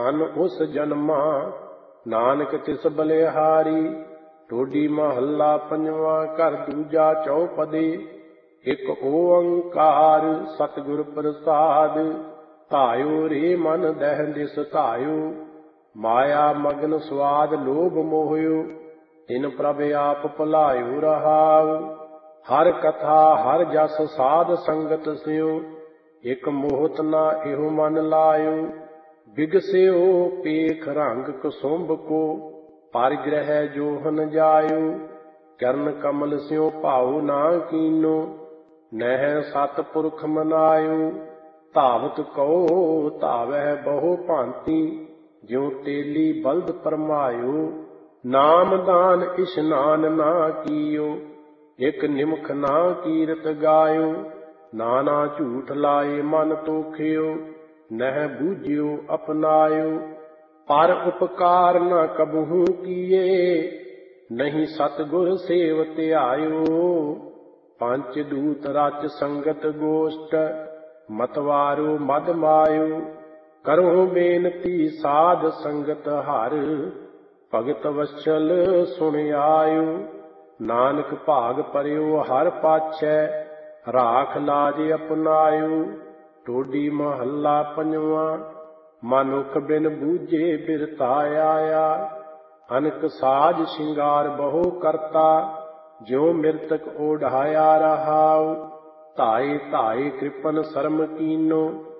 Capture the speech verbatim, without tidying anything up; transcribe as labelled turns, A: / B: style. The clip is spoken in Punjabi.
A: ਅਨ ਉਸ ਜਨਮਾ ਨਾਨਕ ਤਿਸ ਬਲਿਹਾਰੀ। ਟੋਡੀ ਮਹੱਲਾ ਪੰਜਵਾਂ। ਘਰ ਦੂਜਾ ਚੌਪਦੇ। ਇੱਕ ਓੰਕਾਰ ਸਤਿਗੁਰ ਪ੍ਰਸਾਦ। ਧਾਇਓ ਰੇ ਮਨ ਦਹਿ ਦਿਸ ਧਾਇਓ। ਮਾਇਆ ਮਗਨ ਸਵਾਦ ਲੋਭ ਮੋਹਿਓ। ਤਿਨ ਪ੍ਰਭ ਆਪ ਭੁਲਾਇਓ ਰਹਾਉ। ਹਰ ਕਥਾ ਹਰ ਜਸ ਸਾਧ ਸੰਗਤ ਸਿਉ। ਇਕ ਮੋਹਤ ਨਾ ਇਹੋ ਮਨ ਲਾਇਓ। ਬਿਗਸਿਓ ਪੇਖ ਰੰਗ ਕੁਸੁੰਭ ਕੋ। ਪਰਿਗ੍ਰਹਿ ਜੋਹਨ ਜਾਇਓ। ਚਰਨ ਕਮਲ ਸਿਉ ਭਾਉ ਨਾ ਕੀਨੋ। ਨਹਿ ਸਤਿਪੁਰਖ ਮਨਾਇਓ। ਧਾਵਤ ਕਉ ਧਾਵਹਿ ਬਹੁ ਭਾਂਤੀ। ਜਿਉ ਤੇਲੀ ਬਲਦ ਭਰਮਾਇਓ। ਨਾਮ ਦਾਨ ਇਸ਼ਨਾਨ ਨਾ ਕੀਓ। ਇਕ ਨਿਮਖ ਨਾ ਕੀਰਤ ਗਾਇਓ। ਨਾਨਾ ਝੂਠ ਲਾਏ ਮਨ ਤੋਖਿਓ। ਨਹਿ ਬੂਝਿਓ ਅਪਨਾਇਓ। ਪਰ ਉਪਕਾਰ ਨ ਕਬਹੂ ਕੀਏ। ਨਹੀਂ ਸਤਿਗੁਰ ਸੇਵ ਧਿਆਇਓ। ਪੰਚ ਦੂਤ ਰਚ ਸੰਗਤ ਗੋਸ਼ਟ। ਮਤਵਾਰੋ ਮਦ ਮਾਇਓ। ਕਰਹੁ ਬੇਨਤੀ ਸਾਧ ਸੰਗਤ ਹਰ। ਭਗਤ ਵਛਲ ਸੁਣ ਆਇਓ। ਨਾਨਕ ਭਾਗ ਪਰਿਓ ਹਰ ਪਾਛੈ। ਰਾਖ ਲਾਜ ਅਪਨਾਇਓ। ਟੋਡੀ ਮਹੱਲਾ ਪੰਜਵਾਂ। ਮਨੁਖ ਬਿਨ ਬੂਝੇ ਬਿਰਤਾ ਆਇਆ। ਅਨਕ ਸਾਜ ਸ਼ਿੰਗਾਰ ਬਹੁ ਕਰਤਾ। ਜਿਉ ਮਿਰਤਕ ਓਢਾਇਆ ਰਹਾਉ। ਧਾਇ ਧਾਇ ਕ੍ਰਿਪਨ ਸਰਮ ਕੀਨੋ।